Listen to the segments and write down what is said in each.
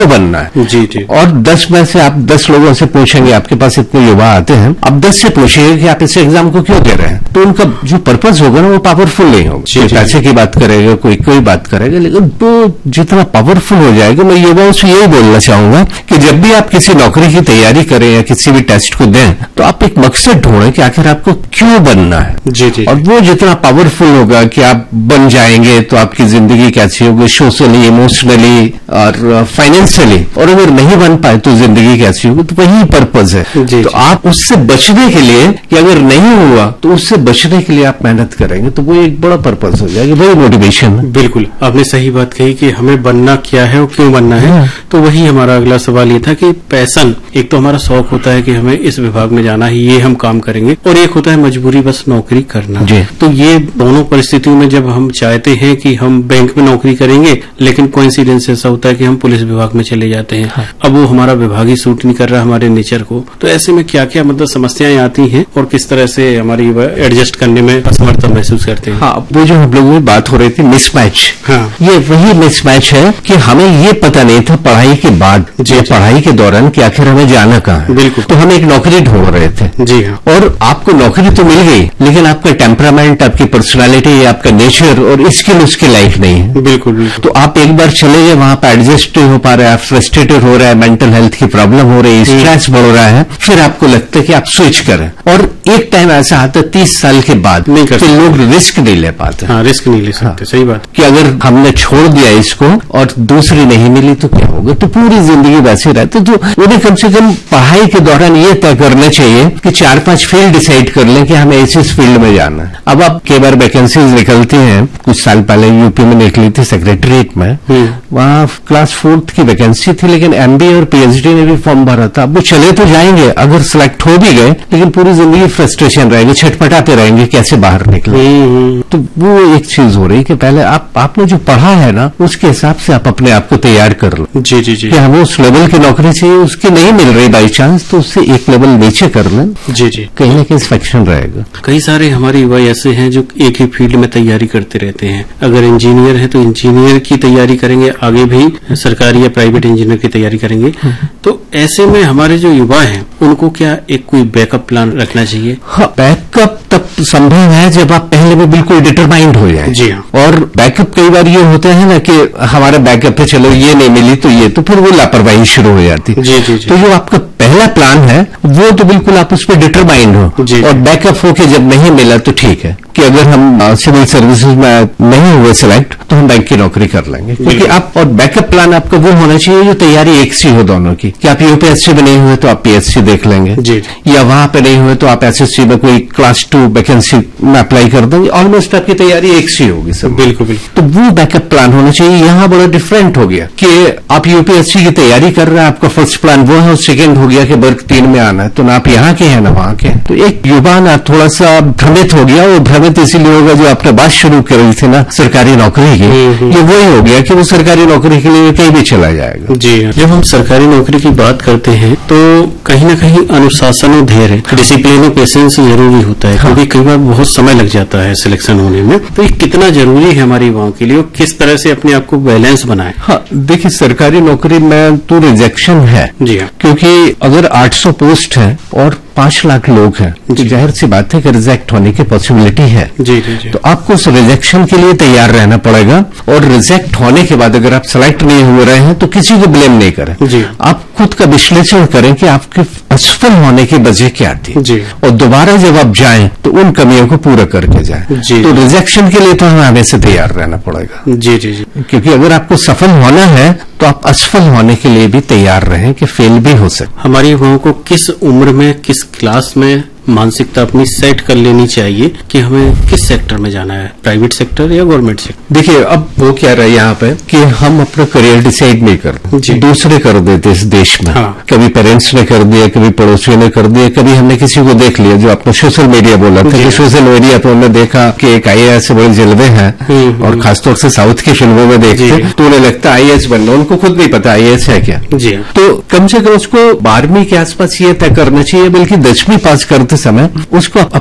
बनना है। जी जी। और 10 में से आप 10 लोगों से पूछेंगे, आपके पास इतने युवा आते हैं, आप 10 से पूछिए कि आप इस एग्जाम को क्यों दे रहे हैं, तो उनका जो पर्पस होगा ना वो पावरफुल नहीं होगा। कोई पैसे की बात करेगा, कोई बात करेगा, लेकिन तो जितना पावरफुल हो जाएगा। मैं युवाओं से यही बोलना चाहूंगा कि जब भी आप किसी नौकरी की तैयारी करें या किसी भी टेस्ट को दें, तो आप एक मकसद ढूंढें कि आखिर आपको क्यों बनना है। जी जी। और वो जितना पावरफुल होगा कि आप बन जाएंगे तो आपकी जिंदगी कैसी होगी, सोशली, इमोशनली और फाइनेंशियली, और अगर नहीं बन पाए तो जिंदगी कैसी होगी, तो वही पर्पज है। जी, तो आप उससे बचने के लिए, कि अगर नहीं हुआ तो उससे बचने के लिए आप मेहनत करेंगे, तो वो एक बड़ा पर्पज हो जाएगा, वही मोटिवेशन है। बिल्कुल, आपने सही बात कही कि हमें बनना क्या है और क्यों बनना है। तो वही हमारा अगला सवाल ये था कि पैशन, एक तो हमारा शौक होता है कि हमें इस विभाग में जाना है, ये हम काम करेंगे, और एक होता है मजबूरी, बस नौकरी करना। तो ये दोनों परिस्थितियों में जब हम चाहते हैं कि हम बैंक में नौकरी करेंगे, लेकिन कोइंसिडेंस ऐसा होता है कि हम पुलिस विभाग में चले जाते हैं। हाँ। अब वो हमारा विभाग ही सूट नहीं कर रहा हमारे नेचर को, तो ऐसे में क्या क्या मतलब समस्याएं आती हैं और किस तरह से हमारी एडजस्ट करने में असमर्थता महसूस करते हैं। हाँ, वो जो हम लोगों की बात हो रही थी मिसमैच, हाँ, ये वही मिसमैच है कि हमें ये पता नहीं था पढ़ाई के बाद या पढ़ाई के दौरान कि आखिर हमें जाना कहाँ है। बिल्कुल। तो हम एक नौकरी ढूंढ रहे थे। जी हाँ। और आपको नौकरी तो मिल गई, लेकिन आपका टेम्परामेंट, आपकी पर्सनालिटी, आपका नेचर और स्किल उसके लायक नहीं है। बिल्कुल बिल्कुल। तो आप एक बार चले गए, वहां पर एडजस्ट नहीं हो पा रहे, आप फ्रस्ट्रेटेड हो रहे हैं, मेंटल हेल्थ की प्रॉब्लम हो रही है, स्ट्रेस बढ़ रहा है, फिर आपको लगता है कि आप स्विच करें। और एक टाइम ऐसा आता है 30 साल के बाद नहीं कर सकते, लोग रिस्क नहीं ले पाते। हाँ, रिस्क नहीं ले सकते। हाँ। सही बात कि अगर हमने छोड़ दिया इसको और दूसरी नहीं मिली तो क्या होगा, तो पूरी जिंदगी वैसे रहते। तो उन्हें कम से कम पढ़ाई के दौरान ये तय करना चाहिए कि 4-5 फील्ड डिसाइड कर लें कि हमें इस फील्ड में जाना है। अब आप कई बार वैकेंसीज निकलती हैं, कुछ साल पहले यूपी में निकली थी सेक्रेटरीट में, वहां क्लास 4th की वैकेंसी थी, लेकिन एमबीए और पीएचडी ने भी फॉर्म भरा था। अब वो चले तो जाएंगे, अगर सिलेक्ट हो भी गए, लेकिन पूरी जिंदगी फ्रस्ट्रेशन रहेगी, छटपटाते रहेंगे कैसे बाहर निकले। तो वो एक चीज हो रही कि पहले आपने जो पढ़ा है ना, उसके हिसाब से आप अपने आप को तैयार कर लो। जी जी जी। कि हमें उस लेवल की नौकरी चाहिए, उसकी नहीं मिल रही बाई चांस, तो उससे एक लेवल नीचे कर लें। जी जी। कहीं ना कहीं सेक्शन रहेगा। कई सारे हमारे युवा ऐसे हैं जो एक ही फील्ड में तैयारी करते रहते हैं। अगर इंजीनियर है तो इंजीनियर की तैयारी करेंगे, आगे भी सरकारी या प्राइवेट इंजीनियर की तैयारी करेंगे। तो ऐसे में हमारे जो युवा हैं उनको क्या एक कोई बैकअप प्लान रखना चाहिए? हाँ, बैकअप तब संभव है जब आप पहले में बिल्कुल डिटरमाइंड हो जाए। जी हाँ। और बैकअप कई बार ये होता है ना कि हमारा बैकअप है, चलो ये नहीं मिली तो ये, तो फिर वो लापरवाही शुरू हो जाती। जी जी जी। तो जो आपका पहला प्लान है वो तो बिल्कुल आप उस पर डिटरमाइंड हो। जी। और बैकअप हो के जब नहीं मिला तो ठीक है कि अगर हम सिविल सर्विसेज में नहीं हुए सिलेक्ट तो हम बैंक की नौकरी कर लेंगे, क्योंकि आप, और बैकअप प्लान आपका वो होना चाहिए जो तैयारी एक सी हो दोनों की, कि आप यूपीएससी में नहीं हुए तो आप पीएससी देख लेंगे। जी। या वहां पे नहीं हुए तो आप एसएससी में कोई क्लास 2 वैकेंसी में अप्लाई कर देंगे, ऑलमोस्ट आपकी तैयारी एक सी होगी सब। बिल्कुल बिल्कुल। तो वो बैकअप प्लान होना चाहिए। यहाँ बड़ा डिफरेंट हो गया कि आप यूपीएससी की तैयारी कर रहे हैं, आपका फर्स्ट प्लान वो है, और सेकेंड हो गया कि वर्ग 3 में आना है, तो ना आप यहाँ के हैं ना वहां के। तो एक युवा ना थोड़ा सा भ्रमित हो गया, और भ्रमित इसीलिए होगा जो आपने बात शुरू करी थी ना सरकारी नौकरी की, ये वही हो गया कि वो सरकारी नौकरी के लिए कहीं भी चला जाएगा। जी, जब हम सरकारी नौकरी की बात करते हैं तो कहीं ना कहीं अनुशासन और धैर्य, डिसिप्लिन और पेशेंस जरूरी होता है। क्योंकि कई बार बहुत समय लग जाता है सिलेक्शन होने में। तो ये कितना जरूरी है हमारे युवाओं के लिए, और किस तरह से अपने आप को बैलेंस बनाए? हाँ, देखिए सरकारी नौकरी में तो रिजेक्शन है। जी हाँ। क्योंकि अगर 800 पोस्ट है और 5 लाख लोग हैं, तो जाहिर सी बात है कि रिजेक्ट होने की पॉसिबिलिटी है। जी जी जी। तो आपको उस रिजेक्शन के लिए तैयार रहना पड़ेगा। और रिजेक्ट होने के बाद अगर आप सेलेक्ट नहीं हो रहे हैं तो किसी को ब्लेम नहीं करें। जी। आप खुद का विश्लेषण करें कि आपके असफल होने की वजह क्या थी। जी। और दोबारा जब आप जाएं तो उन कमियों को पूरा करके जाएं। जी। तो रिजेक्शन के लिए तो हमें हमेशा तैयार रहना पड़ेगा। जी जी जी। क्योंकि अगर आपको सफल होना है तो आप असफल होने के लिए भी तैयार रहें कि फेल भी हो सकते। हमारे युवाओं को किस उम्र में, किस क्लास में मानसिकता अपनी सेट कर लेनी चाहिए कि हमें किस सेक्टर में जाना है, प्राइवेट सेक्टर या गवर्नमेंट सेक्टर? देखिए, अब वो क्या रहा यहाँ पे कि हम अपना करियर डिसाइड नहीं करते, दूसरे कर देते इस देश में। हाँ। कभी पेरेंट्स ने कर दिया, कभी पड़ोसियों ने कर दिया, कभी हमने किसी को देख लिया, जो आपने सोशल मीडिया बोला था कि सोशल मीडिया पर हमने देखा कि एक IAS से बड़े जलवे हैं, और खासतौर से साउथ की फिल्मों में देखते तो उन्हें लगता है IAS बनना, उनको खुद नहीं पता IAS है क्या। जी। तो कम से कम उसको 12वीं के आसपास ये तय करना चाहिए, बल्कि 10वीं पास करते समय उसको अपना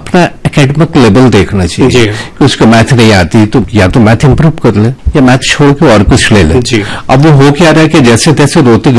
एकेडमिक लेवल देखना चाहिए कि उसको मैथ नहीं आती तो या तो मैथ इंप्रूव कर ले या मैथ छोड़ के और कुछ ले ले। अब वो हो क्या रहा है कि जैसे तैसे रोते